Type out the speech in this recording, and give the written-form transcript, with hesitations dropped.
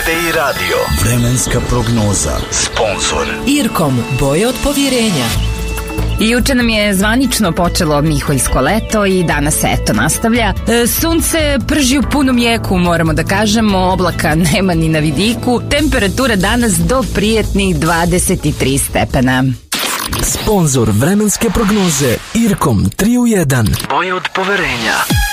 RTI Radio. Vremenska prognoza. Sponzor Irkom, boje od povjerenja. Juče nam je zvanično počelo miholjsko leto i danas se eto nastavlja. Sunce prži u punom jeku, moramo da kažemo, oblaka nema ni na vidiku. Temperatura danas do prijetnih 23 stepena. Sponzor vremenske prognoze Irkom 3 u 1. boje od poverenja.